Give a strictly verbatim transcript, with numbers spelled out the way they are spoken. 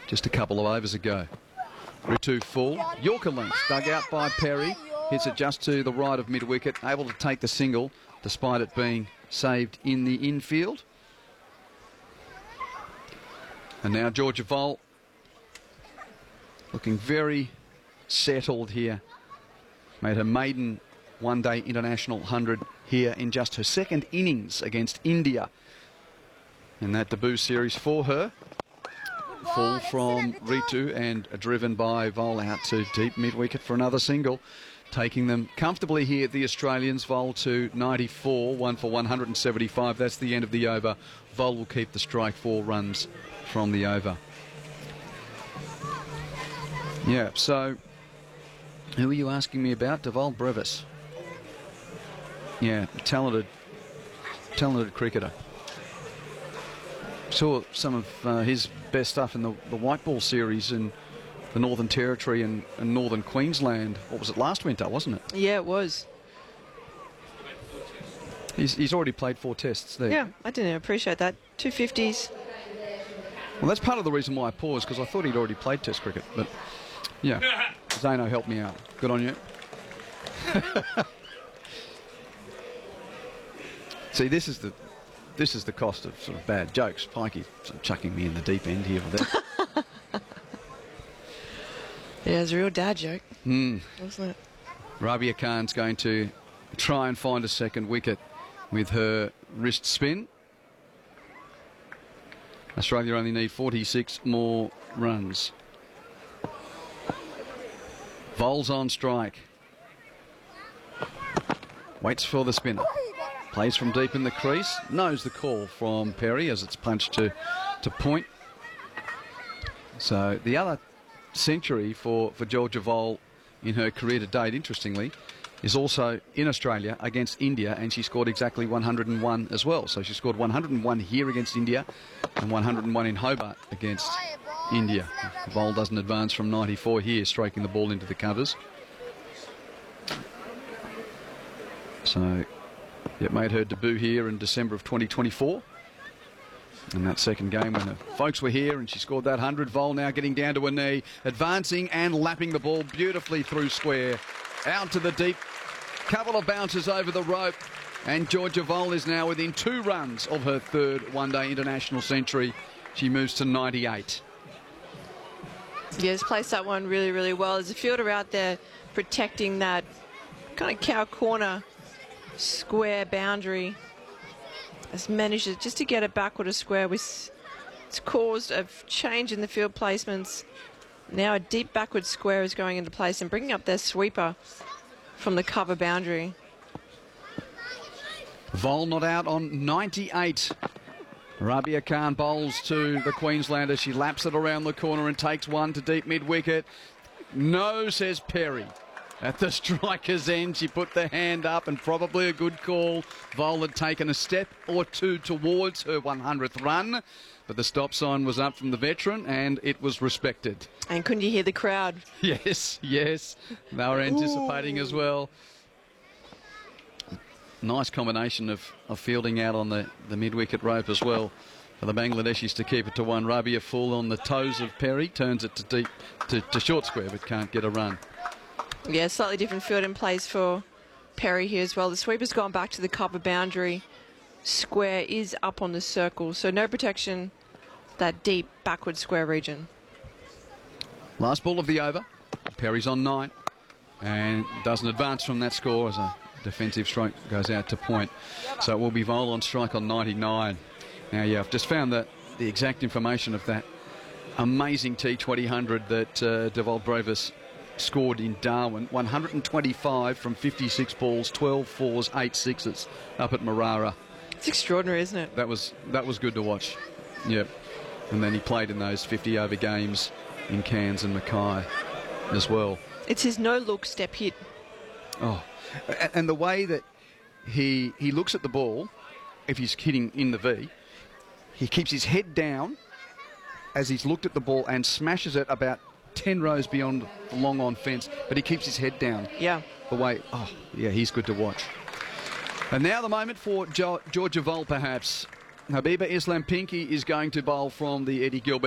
just a couple of overs ago. Ritu full. Yorker length dug out by Perry. Hits it just to the right of mid-wicket. Able to take the single despite it being saved in the infield. And now Georgia Vole looking very settled here. Made her maiden one-day international one hundred here in just her second innings against India in that debut series for her. Full from Ritu and driven by Vole out to deep mid-wicket for another single. Taking them comfortably here, the Australians. Vole to ninety-four, one for one hundred seventy-five. That's the end of the over. Vole will keep the strike, four runs from the over. Yeah, so who are you asking me about? Deval Brevis. Yeah, talented, talented cricketer. Saw some of uh, his best stuff in the, the white ball series in the Northern Territory and, and Northern Queensland. What was it, last winter, wasn't it? Yeah, it was. He's, he's already played four tests there. Yeah, I didn't appreciate that. Two fifties. Well, that's part of the reason why I paused, because I thought he'd already played test cricket. But, yeah, Zano helped me out. Good on you. See, this is the this is the cost of sort of bad jokes. Pikey sort of chucking me in the deep end here with that. Yeah, it's a real dad joke, mm. wasn't it? Rabia Khan's going to try and find a second wicket with her wrist spin. Australia only need forty-six more runs. Vole's on strike. Waits for the spinner. Plays from deep in the crease. Knows the call from Perry as it's punched to, to point. So the other century for, for Georgia Vole in her career to date, interestingly, is also in Australia against India, and she scored exactly one hundred and one as well. So she scored one hundred and one here against India and one hundred and one in Hobart against India. Vole doesn't advance from ninety-four here, striking the ball into the covers. So it made her debut here in December of twenty twenty-four. In that second game when the folks were here and she scored that one hundred. Vole now getting down to her knee, advancing and lapping the ball beautifully through square. Out to the deep. Couple of bounces over the rope. And Georgia Vole is now within two runs of her third one-day international century. She moves to ninety-eight. Yes, placed that one really, really well. There's a fielder out there protecting that kind of cow corner square boundary. Has managed to, just to get it backward a square, which it's caused a change in the field placements. Now a deep backward square is going into place and bringing up their sweeper from the cover boundary. Vole not out on ninety-eight. Rabia Khan bowls to the Queenslander. She laps it around the corner and takes one to deep mid-wicket. No, says Perry. At the striker's end, she put the hand up, and probably a good call. Vole had taken a step or two towards her one hundredth run, but the stop sign was up from the veteran, and it was respected. And couldn't you hear the crowd? Yes, yes. They were anticipating Ooh. as well. Nice combination of, of fielding out on the, the mid-wicket rope as well for the Bangladeshis to keep it to one. Rabia full on the toes of Perry, turns it to deep to, to short square, but can't get a run. Yeah, slightly different field in place for Perry here as well. The sweeper's gone back to the cover boundary. Square is up on the circle, so no protection, that deep backward square region. Last ball of the over. Perry's on nine and doesn't advance from that score as a defensive strike goes out to point. So it will be Vole on strike on ninety-nine. Now, yeah, I've just found that the exact information of that amazing T twenty hundred that uh, Deval Brevis scored in Darwin. one hundred twenty-five from fifty-six balls, twelve fours, eight sixes up at Marara. It's extraordinary, isn't it? That was that was good to watch. Yep. And then he played in those fifty over games in Cairns and Mackay as well. It's his no-look step hit. Oh, and the way that he he looks at the ball, if he's hitting in the V, he keeps his head down as he's looked at the ball and smashes it about ten rows beyond the long-on fence, but he keeps his head down. Yeah. The way, oh, yeah, he's good to watch. And now the moment for jo Georgia Vole, perhaps. Habiba Islam Pinky is going to bowl from the Eddie Gilbert